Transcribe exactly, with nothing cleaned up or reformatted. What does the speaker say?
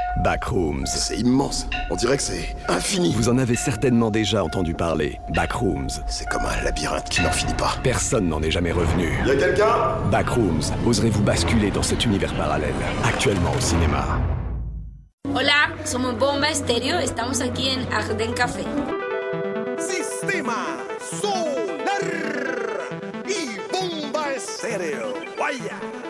Backrooms. C'est immense. On dirait que c'est infini. Vous en avez certainement déjà entendu parler. Backrooms. C'est comme un labyrinthe qui n'en finit pas. Personne n'en est jamais revenu. Y'a quelqu'un? Backrooms. Oserez-vous basculer dans cet univers parallèle? Actuellement au cinéma. Hola, somos Bomba Estéreo. Estamos aquí en Arden Café. Sistema Solar y Bomba Estéreo. Vaya.